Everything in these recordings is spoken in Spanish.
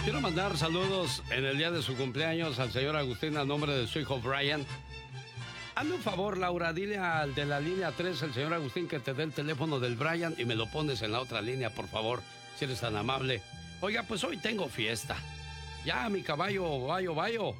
Quiero mandar saludos en el día de su cumpleaños al señor Agustín a nombre de su hijo Brian. Hazme un favor, Laura, dile al de la línea 3, el señor Agustín, que te dé el teléfono del Brian y me lo pones en la otra línea, por favor, si eres tan amable. Oiga, pues hoy tengo fiesta. Ya, mi caballo, Bayo,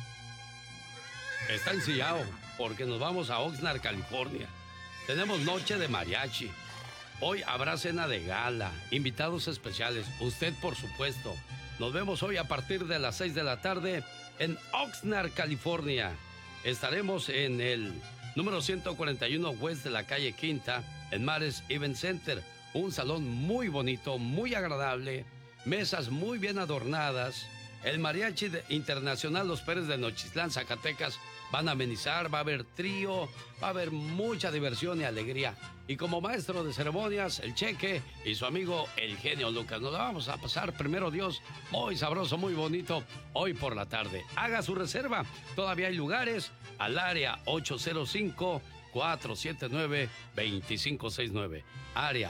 está ensillado porque nos vamos a Oxnard, California. Tenemos noche de mariachi. Hoy habrá cena de gala, invitados especiales, usted por supuesto. Nos vemos hoy a partir de las 6 de la tarde en Oxnard, California. Estaremos en el número 141 West de la calle Quinta, en Mares Event Center. Un salón muy bonito, muy agradable, mesas muy bien adornadas. El Mariachi Internacional Los Pérez de Nochitlán, Zacatecas, van a amenizar, va a haber trío, va a haber mucha diversión y alegría. Y como maestro de ceremonias, el Cheque y su amigo el Genio Lucas. Nos la vamos a pasar, primero Dios, muy sabroso, muy bonito, hoy por la tarde. Haga su reserva, todavía hay lugares, al área 805-479-2569. Área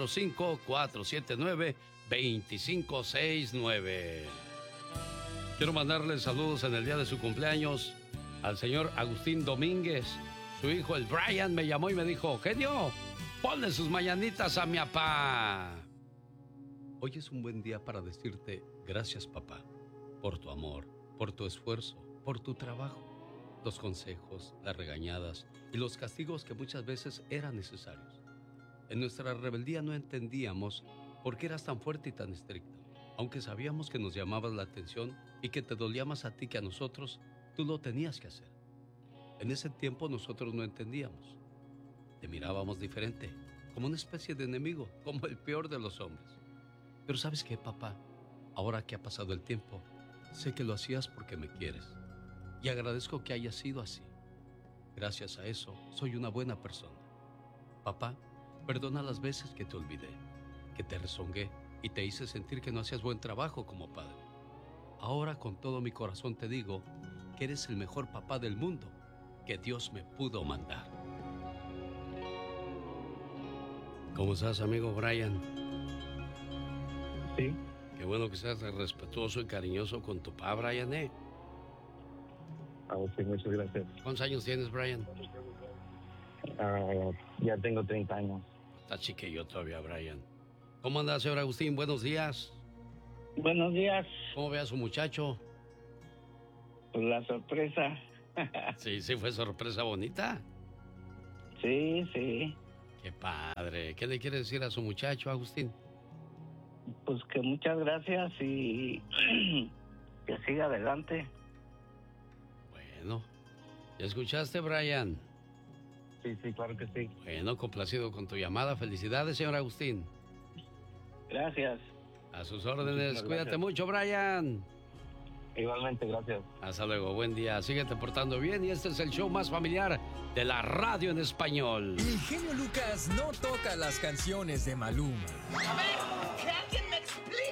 805-479-2569. Quiero mandarle saludos en el día de su cumpleaños al señor Agustín Domínguez. Su hijo, el Brian, me llamó y me dijo: genio, ponle sus mañanitas a mi papá. Hoy es un buen día para decirte gracias, papá, por tu amor, por tu esfuerzo, por tu trabajo, los consejos, las regañadas y los castigos que muchas veces eran necesarios. En nuestra rebeldía no entendíamos por qué eras tan fuerte y tan estricto. Aunque sabíamos que nos llamabas la atención y que te dolía más a ti que a nosotros, tú lo tenías que hacer. En ese tiempo nosotros no entendíamos. Te mirábamos diferente, como una especie de enemigo, como el peor de los hombres. Pero ¿sabes qué, papá? Ahora que ha pasado el tiempo, sé que lo hacías porque me quieres. Y agradezco que haya sido así. Gracias a eso, soy una buena persona. Papá, perdona las veces que te olvidé, que te rezongué y te hice sentir que no hacías buen trabajo como padre. Ahora con todo mi corazón te digo que eres el mejor papá del mundo que Dios me pudo mandar. ¿Cómo estás, amigo Brian? Sí. Qué bueno que seas respetuoso y cariñoso con tu papá, Brian, ¿eh? Sí, muchas gracias. ¿Cuántos años tienes, Brian? Ya tengo 30 años. Está chiquillo todavía, Brian. ¿Cómo anda, señor Agustín? Buenos días. Buenos días. ¿Cómo ve a su muchacho? Pues la sorpresa. Sí, fue sorpresa bonita. Sí. Qué padre. ¿Qué le quiere decir a su muchacho, Agustín? Pues que muchas gracias y que siga adelante. Bueno, ¿ya escuchaste, Brian? Sí, claro que sí. Bueno, complacido con tu llamada. Felicidades, señor Agustín. Gracias. A sus órdenes. Cuídate mucho, Brian. Igualmente, gracias. Hasta luego, buen día. Síguete portando bien y este es el show más familiar de la radio en español. El genio Lucas no toca las canciones de Maluma. A ver, ¿qué alguien